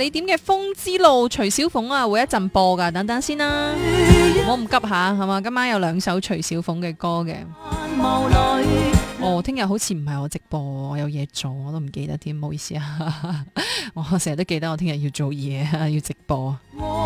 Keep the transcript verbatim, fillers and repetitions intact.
你點嘅《風之路》徐小鳳啊，會一陣播噶，等等先啦，唔好唔急下係嘛？今晚有兩首徐小鳳嘅歌嘅。哦，聽日好似唔係我直播，我有嘢做，我都唔記得添，唔好意思啊。我成日都記得我聽日要做嘢，要直播。